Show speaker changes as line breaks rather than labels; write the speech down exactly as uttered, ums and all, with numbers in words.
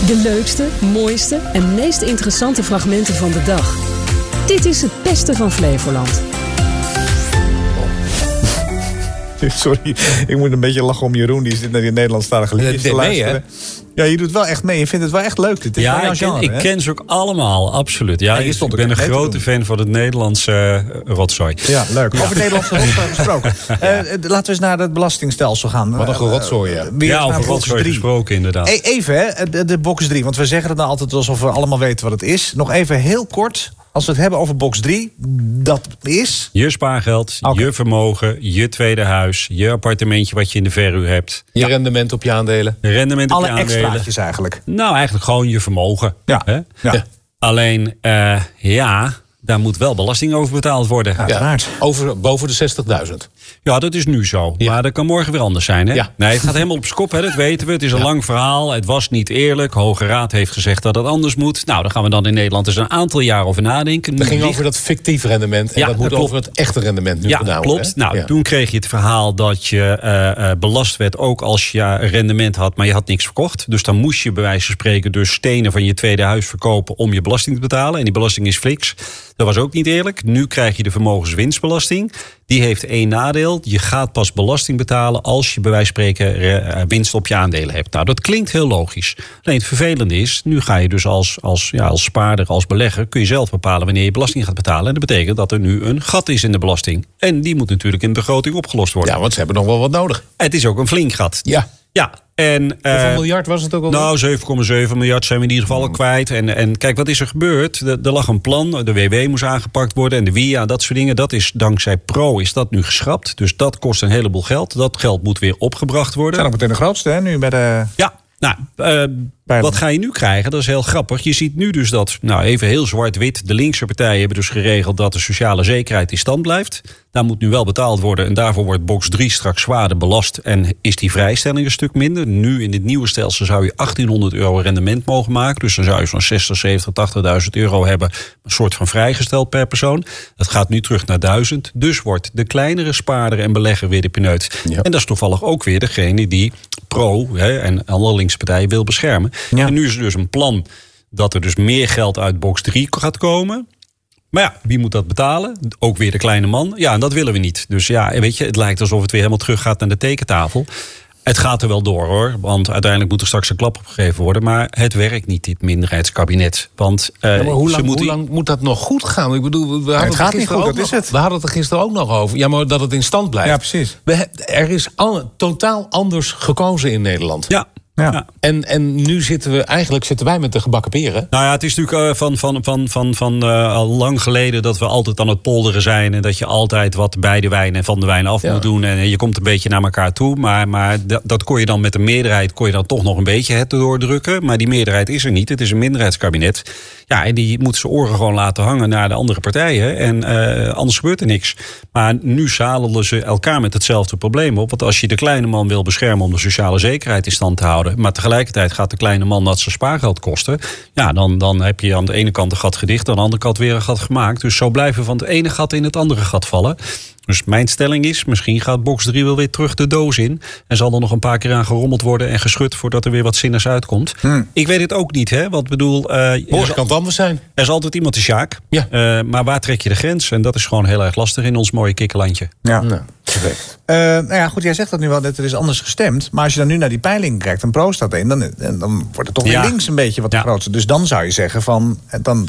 De leukste, mooiste en meest interessante fragmenten van de dag. Dit is het beste van Flevoland.
Sorry, ik moet een beetje lachen om Jeroen. Die zit naar die Nederlandstalige liedjes te luisteren. Ja, je doet wel echt mee. Je vindt het wel echt leuk. Het is
ja,
jouw
ik, ken,
genre,
ik ken ze ook allemaal, absoluut. Ja,
je
ik
stond
ben een
mee te
grote
doen.
fan van het Nederlandse uh, rotzooi.
Ja, leuk. Over het Nederlandse rotzooi gesproken. Uh, laten we eens naar het belastingstelsel gaan.
Wat een gerotzooi, ja.
Uh,
ja, over rotzooi gesproken, inderdaad.
E- even, hè, de, de box drie. Want we zeggen het nou altijd alsof we allemaal weten wat het is. Nog even heel kort. Als we het hebben over box drie, dat is...
Je spaargeld, okay. Je vermogen, je tweede huis, je appartementje wat je in de verhuur hebt.
Je ja. rendement op je aandelen.
Rendement op
Alle
je aandelen.
extraatjes eigenlijk.
Nou, eigenlijk gewoon je vermogen.
Ja.
Hè?
Ja.
Ja. Alleen, uh, ja, daar moet wel belasting over betaald worden.
Ja, uiteraard.
Over, boven de zestigduizend.
Ja, dat is nu zo. Ja. Maar dat kan morgen weer anders zijn. Hè?
Ja.
Nee, het gaat helemaal op z'n kop, hè? Dat weten we. Het is een ja. lang verhaal. Het was niet eerlijk. Hoge Raad heeft gezegd dat het anders moet. Nou, daar gaan we dan in Nederland eens een aantal jaar over nadenken.
Het ging ligt... over dat fictief rendement. En ja, dat, dat moet klopt. over het echte rendement nu
ja,
gedaan
klopt.
worden.
Nou,
ja.
toen kreeg je het verhaal dat je uh, uh, belast werd ook als je rendement had, maar je had niks verkocht. Dus dan moest je bij wijze van spreken dus stenen van je tweede huis verkopen om je belasting te betalen. En die belasting is fliks. Dat was ook niet eerlijk. Nu krijg je de vermogenswinstbelasting. Die heeft één nadeel. Je gaat pas belasting betalen als je bij wijze van spreken winst op je aandelen hebt. Nou, dat klinkt heel logisch. Alleen het vervelende is, nu ga je dus als, als, ja, als spaarder, als belegger, kun je zelf bepalen wanneer je belasting gaat betalen. En dat betekent dat er nu een gat is in de belasting. En die moet natuurlijk in de begroting opgelost worden.
Ja, want ze hebben nog wel wat nodig.
Het is ook een flink gat.
Ja.
Ja. En, uh,
hoeveel miljard was het ook al?
Nou, zeven komma zeven miljard zijn we in ieder geval al kwijt. En, en kijk, wat is er gebeurd? Er, er lag een plan, de W W moest aangepakt worden en de W I A, dat soort dingen. Dat is dankzij Pro is dat nu geschrapt. Dus dat kost een heleboel geld. Dat geld moet weer opgebracht worden.
Zijn ook meteen de grootste, hè, nu bij de...
Ja. Nou, uh, wat ga je nu krijgen? Dat is heel grappig. Je ziet nu dus dat, nou even heel zwart-wit, de linkse partijen hebben dus geregeld dat de sociale zekerheid in stand blijft. Daar moet nu wel betaald worden en daarvoor wordt box drie straks zwaarder belast en is die vrijstelling een stuk minder. Nu in dit nieuwe stelsel zou je achttienhonderd euro rendement mogen maken. Dus dan zou je zo'n zestig, zeventig, tachtigduizend euro hebben. Een soort van vrijgesteld per persoon. Dat gaat nu terug naar duizend. Dus wordt de kleinere spaarder en belegger weer de pineut. Ja. En dat is toevallig ook weer degene die Pro hè, en alle linkse partijen wil beschermen. Ja. En nu is er dus een plan dat er dus meer geld uit box drie gaat komen. Maar ja, wie moet dat betalen? Ook weer de kleine man. Ja, en dat willen we niet. Dus ja, weet je, het lijkt alsof het weer helemaal terug gaat naar de tekentafel. Het gaat er wel door hoor, want uiteindelijk moet er straks een klap opgegeven worden. Maar het werkt niet, dit minderheidskabinet. Want, uh,
ja, maar hoe, lang,
moeten...
hoe lang moet dat nog goed gaan? Ik bedoel, we hadden
het gaat
het
niet goed, dat
nog,
is het.
We hadden het er gisteren ook nog over. Ja, maar dat het in stand blijft.
Ja, precies.
We, er is al, totaal anders gekozen in Nederland.
Ja.
Ja.
Ja.
En, en nu zitten we, eigenlijk zitten wij met de gebakken peren.
Nou ja, het is natuurlijk uh, van, van, van, van, van uh, al lang geleden dat we altijd aan het polderen zijn. En dat je altijd wat bij de wijn en van de wijn af ja. moet doen. En je komt een beetje naar elkaar toe. Maar, maar dat, dat kon je dan met een meerderheid, kon je dan toch nog een beetje het doordrukken. Maar die meerderheid is er niet. Het is een minderheidskabinet. Ja, en die moet zijn oren gewoon laten hangen naar de andere partijen. En uh, anders gebeurt er niks. Maar nu zadelen ze elkaar met hetzelfde probleem op. Want als je de kleine man wil beschermen om de sociale zekerheid in stand te houden, maar tegelijkertijd gaat de kleine man dat zijn spaargeld kosten, ja, dan, dan heb je aan de ene kant een gat gedicht, aan de andere kant weer een gat gemaakt. Dus zo blijven we van het ene gat in het andere gat vallen. Dus mijn stelling is, misschien gaat box drie wel weer terug de doos in. En zal er nog een paar keer aan gerommeld worden en geschud voordat er weer wat zinnigs uitkomt. Hmm. Ik weet het ook niet, hè. Want bedoel, uh,
morgen kan het anders zijn.
Er is altijd iemand de sjaak.
Ja.
Uh, maar waar trek je de grens? En dat is gewoon heel erg lastig in ons mooie kikkerlandje.
Ja. Nou, uh, nou ja, goed, jij zegt dat nu wel, dat er is anders gestemd. Maar als je dan nu naar die peiling kijkt, en Pro staat in, dan, dan wordt het toch weer ja. links een beetje wat de ja. grootste. Dus dan zou je zeggen van, dan